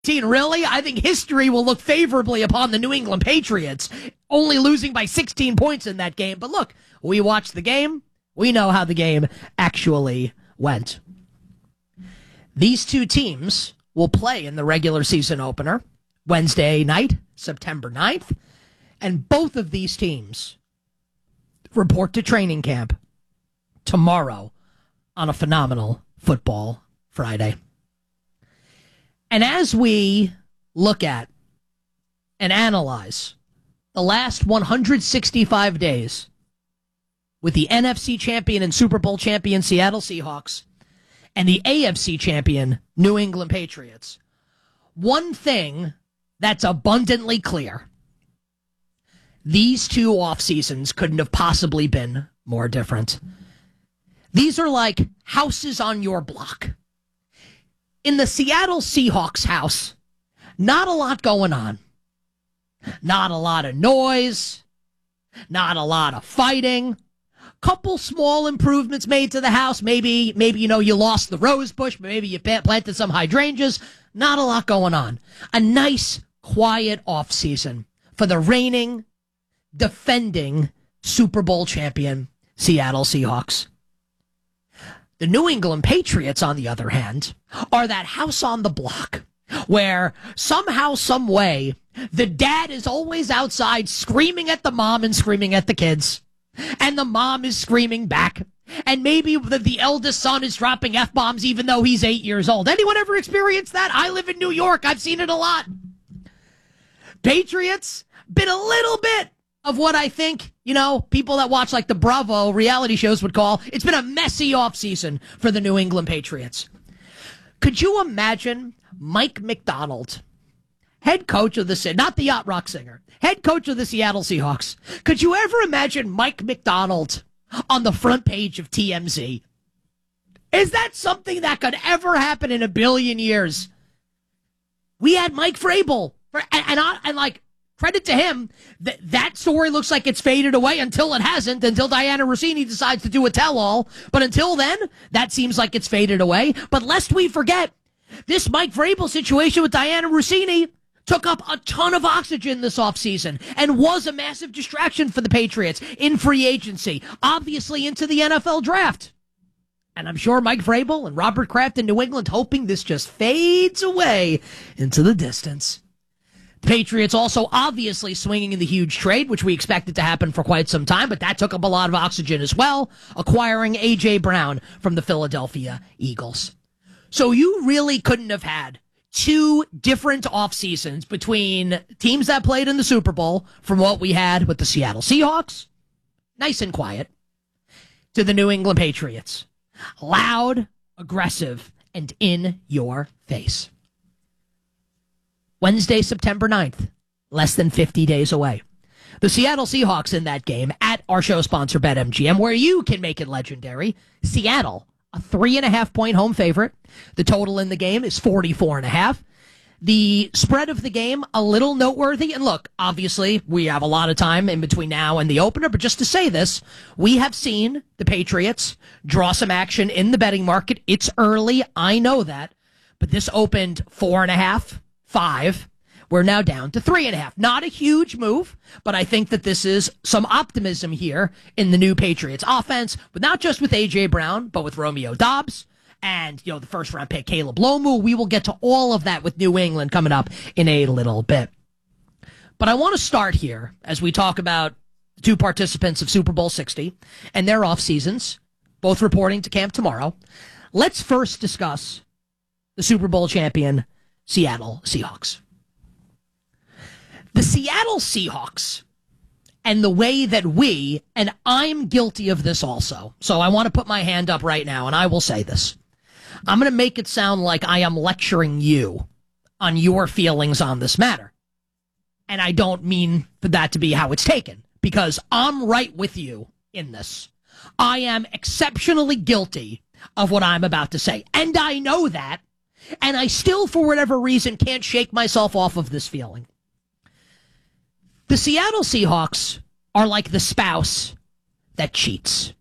Really? I think history will look favorably upon the New England Patriots, only losing by 16 points in that game. But look, we watched the game. We know how the game actually went. These two teams will play in the regular season opener Wednesday night, September 9th, and both of these teams report to training camp tomorrow on a phenomenal Football Friday. And as we look at and analyze the last 165 days with the NFC champion and Super Bowl champion Seattle Seahawks and the AFC champion New England Patriots, one thing that's abundantly clear: these two off seasons couldn't have possibly been more different. These are like houses on your block. In the Seattle Seahawks house, not a lot going on. Not a lot of noise. Not a lot of fighting. Couple small improvements made to the house. Maybe you lost the rose bush. Maybe you planted some hydrangeas. Not a lot going on. A nice, quiet off season for the reigning, defending Super Bowl champion Seattle Seahawks. The New England Patriots, on the other hand, are that house on the block where somehow, some way, the dad is always outside screaming at the mom and screaming at the kids. And the mom is screaming back. And maybe the eldest son is dropping F-bombs even though he's 8 years old. Anyone ever experienced that? I live in New York. I've seen it a lot. Patriots, been a little bit of what I think, people that watch like the Bravo reality shows would call, it's been a messy offseason for the New England Patriots. Could you imagine Mike Macdonald, head coach of not the yacht rock singer, head coach of the Seattle Seahawks? Could you ever imagine Mike Macdonald on the front page of TMZ? Is that something that could ever happen in a billion years? We had Mike Vrabel, and credit to him, that story looks like it's faded away until it hasn't, until Diana Rossini decides to do a tell-all. But until then, that seems like it's faded away. But lest we forget, this Mike Vrabel situation with Diana Rossini took up a ton of oxygen this offseason and was a massive distraction for the Patriots in free agency, obviously into the NFL draft. And I'm sure Mike Vrabel and Robert Kraft in New England hoping this just fades away into the distance. The Patriots also obviously swinging in the huge trade, which we expected to happen for quite some time, but that took up a lot of oxygen as well, acquiring A.J. Brown from the Philadelphia Eagles. So you really couldn't have had two different off seasons between teams that played in the Super Bowl from what we had with the Seattle Seahawks, nice and quiet, to the New England Patriots, loud, aggressive, and in your face. Wednesday, September 9th, less than 50 days away. The Seattle Seahawks in that game at our show sponsor BetMGM, where you can make it legendary. Seattle, a 3.5-point home favorite. The total in the game is 44.5. The spread of the game, a little noteworthy. And look, obviously, we have a lot of time in between now and the opener, but just to say this, we have seen the Patriots draw some action in the betting market. It's early, I know that, but this opened 4.5, 5. We're now down to 3.5. Not a huge move, but I think that this is some optimism here in the new Patriots offense, but not just with A.J. Brown, but with Romeo Doubs and, the first-round pick Caleb Lomu. We will get to all of that with New England coming up in a little bit. But I want to start here as we talk about the two participants of Super Bowl 60 and their off seasons, both reporting to camp tomorrow. Let's first discuss the Super Bowl champion Seattle Seahawks. The Seattle Seahawks and the way that we, and I'm guilty of this also, so I want to put my hand up right now and I will say this. I'm going to make it sound like I am lecturing you on your feelings on this matter. And I don't mean for that to be how it's taken, because I'm right with you in this. I am exceptionally guilty of what I'm about to say. And I know that. And I still, for whatever reason, can't shake myself off of this feeling. The Seattle Seahawks are like the spouse that cheats.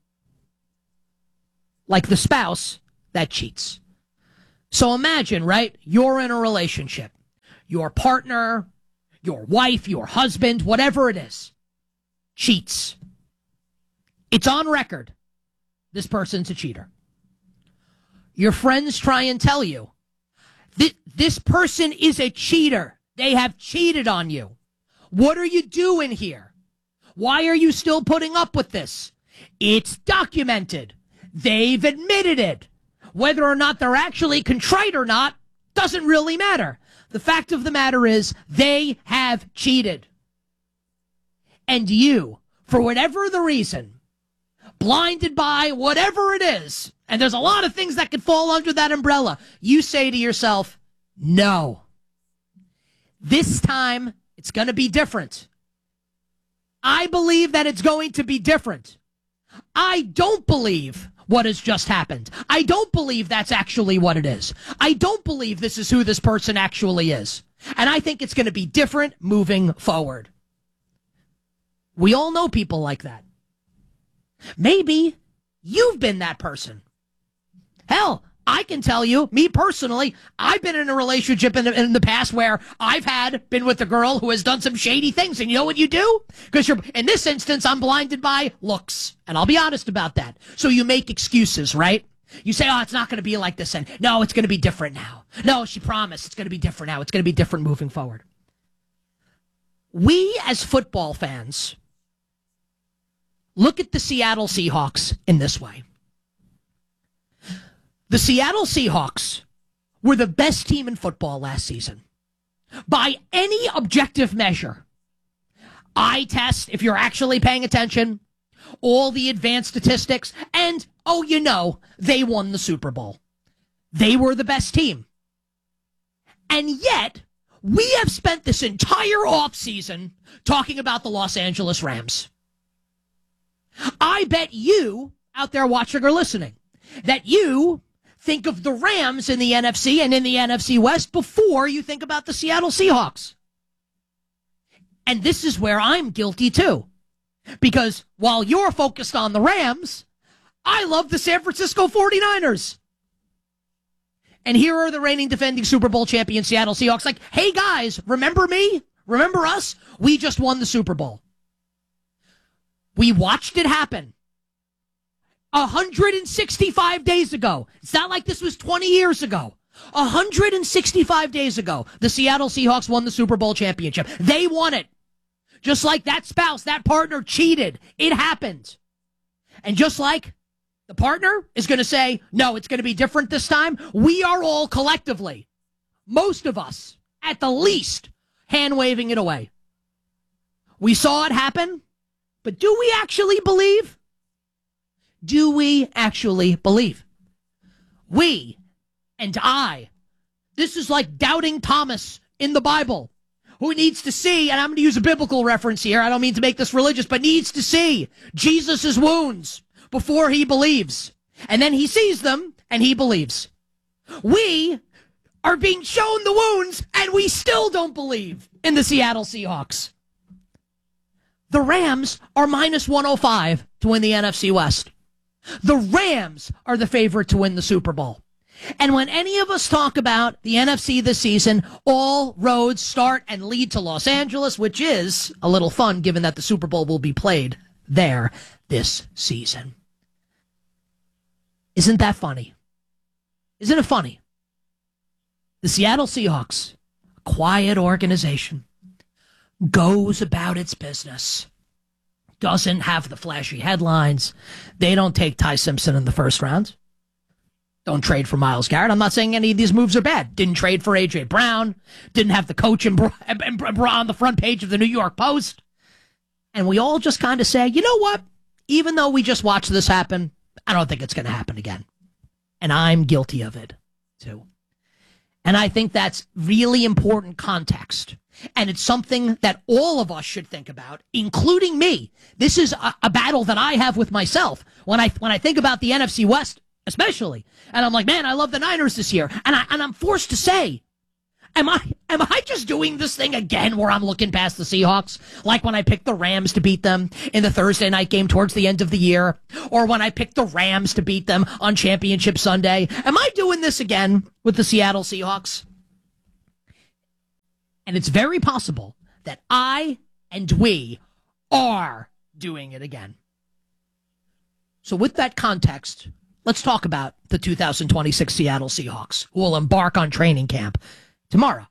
Like the spouse that cheats. So imagine, right? You're in a relationship. your partner, your wife, your husband, whatever it is, cheats. It's on record. This person's a cheater. Your friends try and tell you this person is a cheater. They have cheated on you. What are you doing here? Why are you still putting up with this? It's documented. They've admitted it. Whether or not they're actually contrite or not doesn't really matter. The fact of the matter is they have cheated. And you, for whatever the reason, blinded by whatever it is, and there's a lot of things that could fall under that umbrella, you say to yourself, no. This time, it's going to be different. I believe that it's going to be different. I don't believe what has just happened. I don't believe that's actually what it is. I don't believe this is who this person actually is. And I think it's going to be different moving forward. We all know people like that. Maybe you've been that person. Hell, I can tell you, me personally, I've been in a relationship in the past where I've been with a girl who has done some shady things. And you know what you do? Because in this instance, I'm blinded by looks. And I'll be honest about that. So you make excuses, right? You say, oh, it's not going to be like this. And no, it's going to be different now. No, she promised it's going to be different now. It's going to be different moving forward. We as football fans look at the Seattle Seahawks in this way. The Seattle Seahawks were the best team in football last season. By any objective measure, eye test, if you're actually paying attention, all the advanced statistics, and, oh, you know, they won the Super Bowl. They were the best team. And yet, we have spent this entire offseason talking about the Los Angeles Rams. I bet you, out there watching or listening, that you think of the Rams in the NFC and in the NFC West before you think about the Seattle Seahawks. And this is where I'm guilty too. Because while you're focused on the Rams, I love the San Francisco 49ers. And here are the reigning defending Super Bowl champion Seattle Seahawks like, hey guys, remember me? Remember us? We just won the Super Bowl. We watched it happen. 165 days ago. It's not like this was 20 years ago. 165 days ago, the Seattle Seahawks won the Super Bowl championship. They won it. Just like that spouse, that partner cheated. It happened. And just like the partner is going to say, no, it's going to be different this time, we are all collectively, most of us, at the least, hand-waving it away. We saw it happen, but do we actually believe? Do we actually believe? We and I. This is like doubting Thomas in the Bible, who needs to see, and I'm going to use a biblical reference here, I don't mean to make this religious, but needs to see Jesus' wounds before he believes. And then he sees them, and he believes. We are being shown the wounds, and we still don't believe in the Seattle Seahawks. The Rams are minus 105 to win the NFC West. The Rams are the favorite to win the Super Bowl. And when any of us talk about the NFC this season, all roads start and lead to Los Angeles, which is a little fun given that the Super Bowl will be played there this season. Isn't that funny? Isn't it funny? The Seattle Seahawks, a quiet organization, goes about its business. Doesn't have the flashy headlines. They don't take Ty Simpson in the first round. Don't trade for Myles Garrett. I'm not saying any of these moves are bad. Didn't trade for A.J. Brown. Didn't have the coach on the front page of the New York Post. And we all just kind of say, you know what? Even though we just watched this happen, I don't think it's going to happen again. And I'm guilty of it, too. And I think that's really important context. And it's something that all of us should think about, including me. This is a battle that I have with myself when I think about the NFC West, especially. And I'm like, man, I love the Niners this year. And I'm forced to say, am I just doing this thing again where I'm looking past the Seahawks? Like when I picked the Rams to beat them in the Thursday night game towards the end of the year, or when I picked the Rams to beat them on Championship Sunday. Am I doing this again with the Seattle Seahawks? And it's very possible that I and we are doing it again. So with that context, let's talk about the 2026 Seattle Seahawks, who will embark on training camp tomorrow.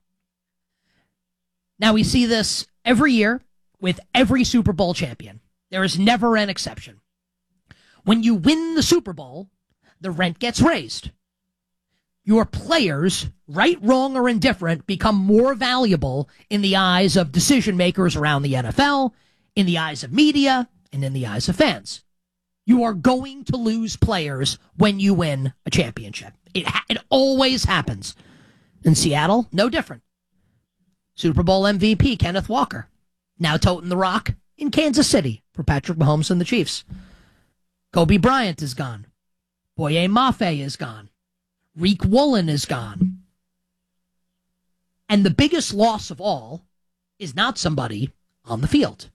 Now, we see this every year with every Super Bowl champion. There is never an exception. When you win the Super Bowl, the rent gets raised. Your players, right, wrong, or indifferent, become more valuable in the eyes of decision makers around the NFL, in the eyes of media, and in the eyes of fans. You are going to lose players when you win a championship. It always happens. In Seattle, no different. Super Bowl MVP Kenneth Walker, now toting the rock in Kansas City for Patrick Mahomes and the Chiefs. Kobe Bryant is gone. Boye Mafe is gone. Reek Woolen is gone. And the biggest loss of all is not somebody on the field.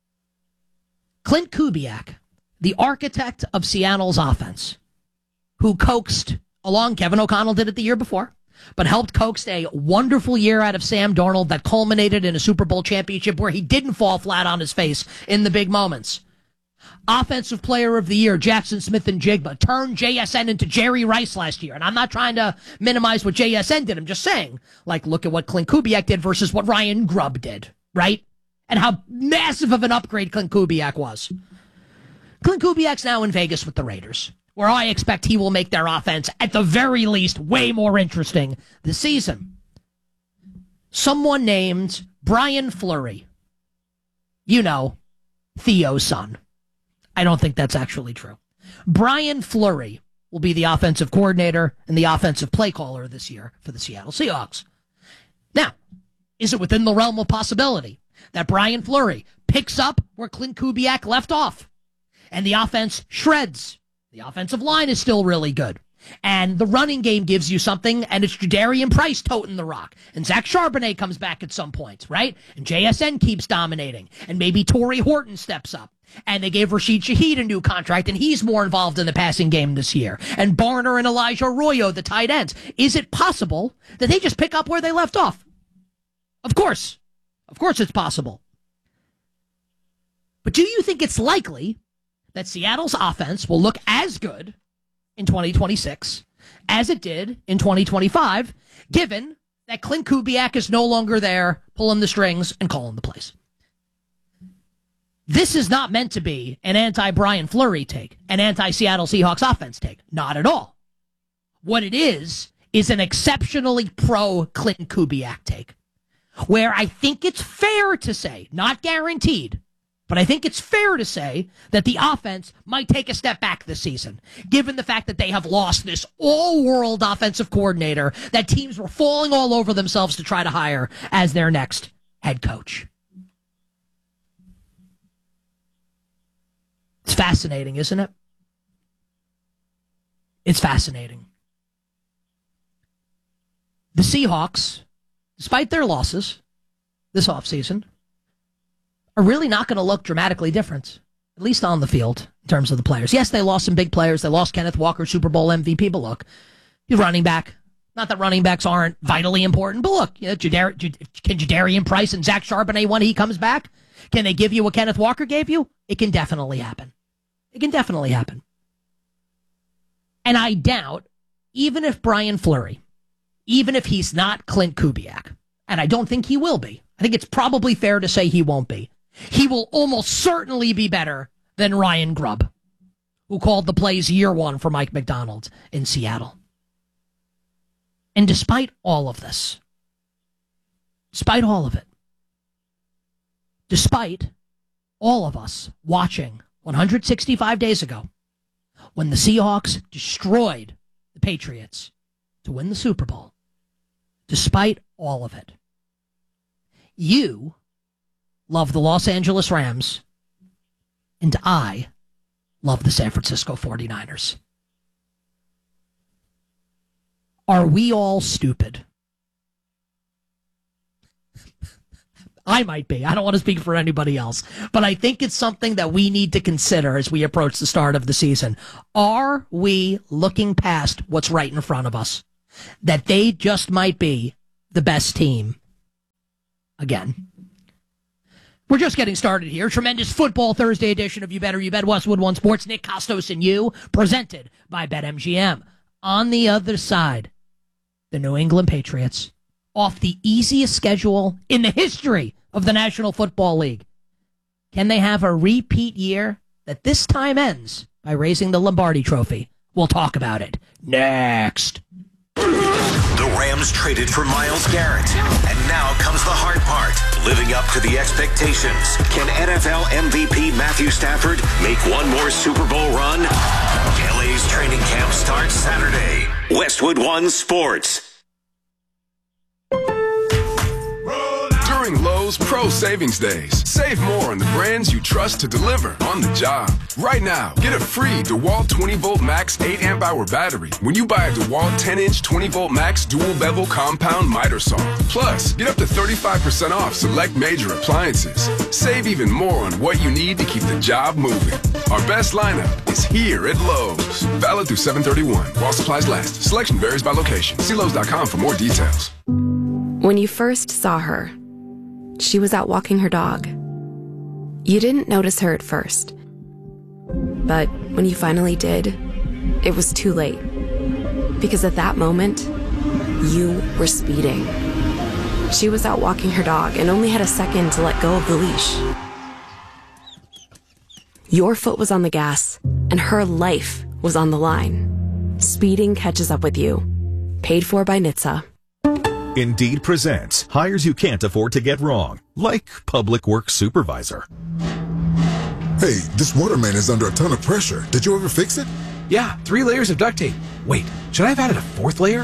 Clint Kubiak, the architect of Seattle's offense, who coaxed along, Kevin O'Connell did it the year before, but helped coax a wonderful year out of Sam Darnold that culminated in a Super Bowl championship where he didn't fall flat on his face in the big moments. Offensive Player of the Year, Jackson Smith-Njigba, turned JSN into Jerry Rice last year. And I'm not trying to minimize what JSN did. I'm just saying, like, look at what Clint Kubiak did versus what Ryan Grubb did, right? And how massive of an upgrade Clint Kubiak was. Clint Kubiak's now in Vegas with the Raiders, where I expect he will make their offense, at the very least, way more interesting this season. Someone named Brian Fleury. You know, Theo's son. I don't think that's actually true. Brian Fleury will be the offensive coordinator and the offensive play caller this year for the Seattle Seahawks. Now, is it within the realm of possibility that Brian Fleury picks up where Clint Kubiak left off and the offense shreds? The offensive line is still really good. And the running game gives you something, and it's Jadarian Price toting the rock. And Zach Charbonnet comes back at some point, right? And JSN keeps dominating. And maybe Torrey Horton steps up. And they gave Rashid Shaheed a new contract, and he's more involved in the passing game this year. And Barner and Elijah Arroyo, the tight ends. Is it possible that they just pick up where they left off? Of course. Of course it's possible. But do you think it's likely that Seattle's offense will look as good in 2026 as it did in 2025, given that Clint Kubiak is no longer there pulling the strings and calling the plays? This is not meant to be an anti-Brian Fleury take, an anti-Seattle Seahawks offense take. Not at all. What it is an exceptionally pro-Clint Kubiak take, where I think it's fair to say, not guaranteed, but I think it's fair to say that the offense might take a step back this season, given the fact that they have lost this all-world offensive coordinator that teams were falling all over themselves to try to hire as their next head coach. It's fascinating, isn't it? It's fascinating. The Seahawks, despite their losses this offseason, are really not going to look dramatically different, at least on the field, in terms of the players. Yes, they lost some big players. They lost Kenneth Walker, Super Bowl MVP, but look, he's running back. Not that running backs aren't vitally important, but look, you know, can Jadarian Price and Zach Charbonnet, when he comes back, can they give you what Kenneth Walker gave you? It can definitely happen. It can definitely happen. And I doubt, even if Brian Fleury, even if he's not Clint Kubiak, and I don't think he will be, I think it's probably fair to say he won't be, he will almost certainly be better than Ryan Grubb, who called the plays year one for Mike McDonald in Seattle. And despite all of this, despite all of it, despite all of us watching 165 days ago, when the Seahawks destroyed the Patriots to win the Super Bowl, despite all of it, you love the Los Angeles Rams, and I love the San Francisco 49ers. Are we all stupid? I might be. I don't want to speak for anybody else. But I think it's something that we need to consider as we approach the start of the season. Are we looking past what's right in front of us? That they just might be the best team again. We're just getting started here. Tremendous football Thursday edition of You Better You Bet, Westwood One Sports. Nick Costos and you, presented by BetMGM. On the other side, the New England Patriots, off the easiest schedule in the history of the National Football League. Can they have a repeat year that this time ends by raising the Lombardi Trophy? We'll talk about it next. The Rams traded for Myles Garrett, and now comes the hard part, living up to the expectations. Can NFL MVP Matthew Stafford make one more Super Bowl run? LA's training camp starts Saturday. Westwood One Sports. During Lowe's Pro Savings Days, save more on the brands you trust to deliver on the job. Right now, get a free DeWalt 20-volt max 8-amp-hour battery when you buy a DeWalt 10-inch 20-volt max dual-bevel compound miter saw. Plus, get up to 35% off select major appliances. Save even more on what you need to keep the job moving. Our best lineup is here at Lowe's. Valid through 7/31. While supplies last. Selection varies by location. See Lowe's.com for more details. When you first saw her, she was out walking her dog. You didn't notice her at first. But when you finally did, it was too late. Because at that moment, you were speeding. She was out walking her dog and only had a second to let go of the leash. Your foot was on the gas, and her life was on the line. Speeding catches up with you. Paid for by NHTSA. Indeed presents hires you can't afford to get wrong, like public works supervisor. Hey, this water main is under a ton of pressure. Did you ever fix it? Yeah, 3 layers of duct tape. Wait, should I have added a 4th layer?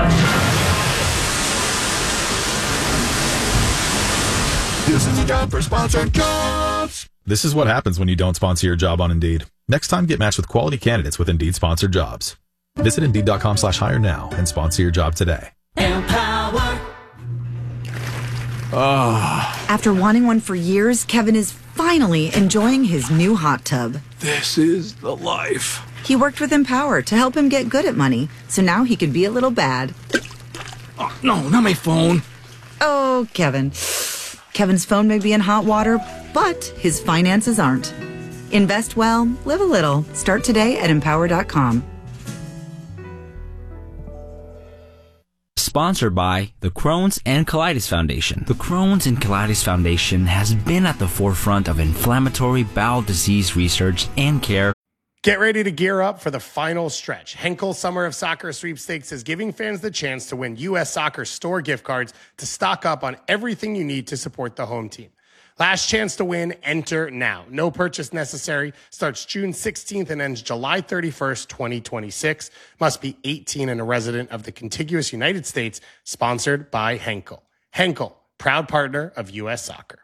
This is a job for Sponsored Jobs. This is what happens when you don't sponsor your job on Indeed. Next time, get matched with quality candidates with Indeed sponsored jobs. Visit Indeed.com/hire now and sponsor your job today. Empower. After wanting one for years, Kevin is finally enjoying his new hot tub. This is the life. He worked with Empower to help him get good at money, so now he can be a little bad. Oh, no, not my phone. Oh, Kevin. Kevin's phone may be in hot water, but his finances aren't. Invest well, live a little. Start today at Empower.com. Sponsored by the Crohn's and Colitis Foundation. The Crohn's and Colitis Foundation has been at the forefront of inflammatory bowel disease research and care. Get ready to gear up for the final stretch. Henkel Summer of Soccer Sweepstakes is giving fans the chance to win U.S. Soccer store gift cards to stock up on everything you need to support the home team. Last chance to win, enter now. No purchase necessary. Starts June 16th and ends July 31st, 2026. Must be 18 and a resident of the contiguous United States. Sponsored by Henkel. Henkel, proud partner of U.S. Soccer.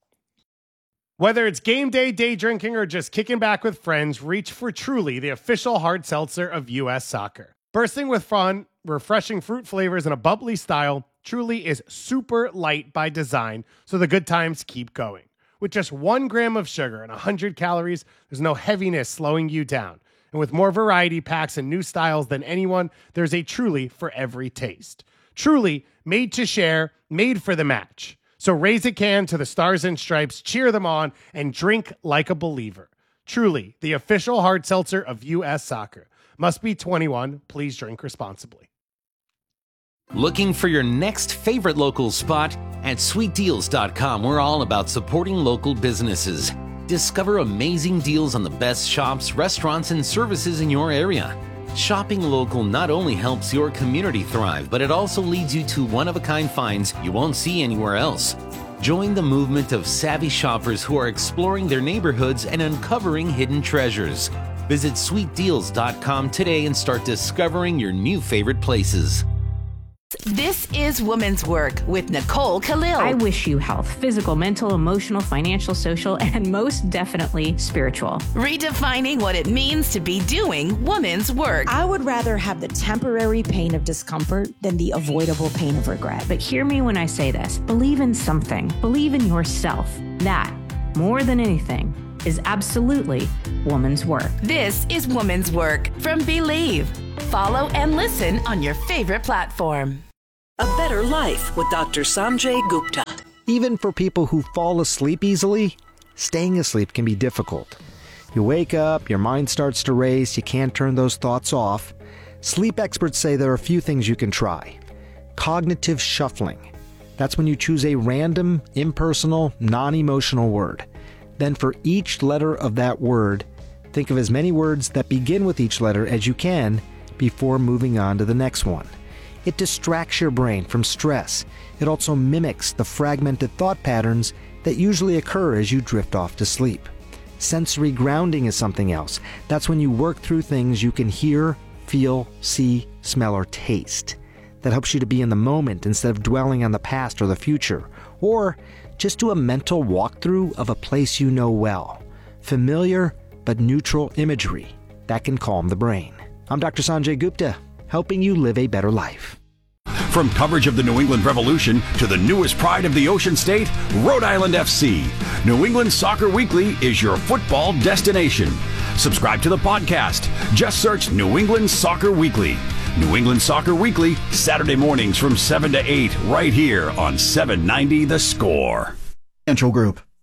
Whether it's game day, day drinking, or just kicking back with friends, reach for Truly, the official hard seltzer of U.S. Soccer. Bursting with fun, refreshing fruit flavors, and a bubbly style, Truly is super light by design, so the good times keep going. With just 1 gram of sugar and 100 calories, there's no heaviness slowing you down. And with more variety packs and new styles than anyone, there's a Truly for every taste. Truly, made to share, made for the match. So raise a can to the Stars and Stripes, cheer them on, and drink like a believer. Truly, the official hard seltzer of U.S. Soccer. Must be 21. Please drink responsibly. Looking for your next favorite local spot? At sweetdeals.com, we're all about supporting local businesses. Discover amazing deals on the best shops, restaurants, and services in your area. Shopping local not only helps your community thrive, but it also leads you to one-of-a-kind finds you won't see anywhere else. Join the movement of savvy shoppers who are exploring their neighborhoods and uncovering hidden treasures. Visit sweetdeals.com today and start discovering your new favorite places. This is Women's Work with Nicole Khalil. I wish you health, physical, mental, emotional, financial, social, and most definitely spiritual. Redefining what it means to be doing women's work. I would rather have the temporary pain of discomfort than the avoidable pain of regret. But hear me when I say this. Believe in something. Believe in yourself. That, more than anything, is absolutely woman's work. This is Woman's Work from Believe. Follow and listen on your favorite platform. A Better Life with Dr. Sanjay Gupta. Even for people who fall asleep easily, staying asleep can be difficult. You wake up, your mind starts to race, you can't turn those thoughts off. Sleep experts say there are a few things you can try. Cognitive shuffling. That's when you choose a random, impersonal, non-emotional word. Then for each letter of that word, think of as many words that begin with each letter as you can before moving on to the next one. It distracts your brain from stress. It also mimics the fragmented thought patterns that usually occur as you drift off to sleep. Sensory grounding is something else. That's when you work through things you can hear, feel, see, smell, or taste. That helps you to be in the moment instead of dwelling on the past or the future. Or just do a mental walkthrough of a place you know well. Familiar but neutral imagery. That can calm the brain. I'm Dr. Sanjay Gupta, helping you live a better life. From coverage of the New England Revolution to the newest pride of the Ocean State, Rhode Island FC, New England Soccer Weekly is your football destination. Subscribe to the podcast. Just search New England Soccer Weekly. New England Soccer Weekly, Saturday mornings from 7 to 8, right here on 790 The Score. Central Group.